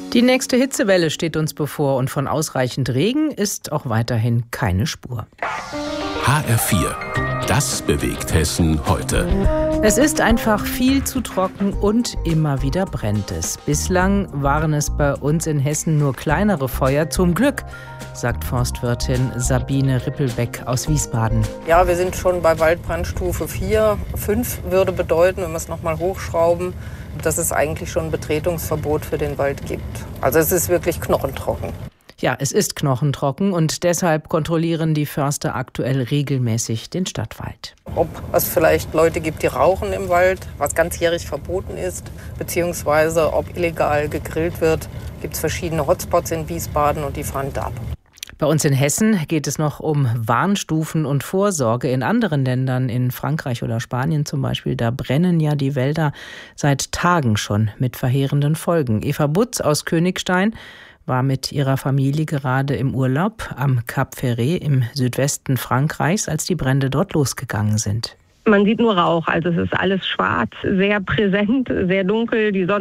Die nächste Hitzewelle steht uns bevor und von ausreichend Regen ist auch weiterhin keine Spur. HR4, das bewegt Hessen heute. Es ist einfach viel zu trocken und immer wieder brennt es. Bislang waren es bei uns in Hessen nur kleinere Feuer. Zum Glück, sagt Forstwirtin Sabine Rippelbeck aus Wiesbaden. Ja, wir sind schon bei Waldbrandstufe 4. 5 würde bedeuten, wenn wir es nochmal hochschrauben, dass es eigentlich schon ein Betretungsverbot für den Wald gibt. Also es ist wirklich knochentrocken. Ja, es ist knochentrocken und deshalb kontrollieren die Förster aktuell regelmäßig den Stadtwald. Ob es vielleicht Leute gibt, die rauchen im Wald, was ganzjährig verboten ist, beziehungsweise ob illegal gegrillt wird, gibt es verschiedene Hotspots in Wiesbaden und die fahren da ab. Bei uns in Hessen geht es noch um Warnstufen und Vorsorge. In anderen Ländern, in Frankreich oder Spanien zum Beispiel, da brennen ja die Wälder seit Tagen schon mit verheerenden Folgen. Eva Butz aus Königstein war mit ihrer Familie gerade im Urlaub am Cap Ferret im Südwesten Frankreichs, als die Brände dort losgegangen sind. Man sieht nur Rauch, also es ist alles schwarz, sehr präsent, sehr dunkel, die Sonne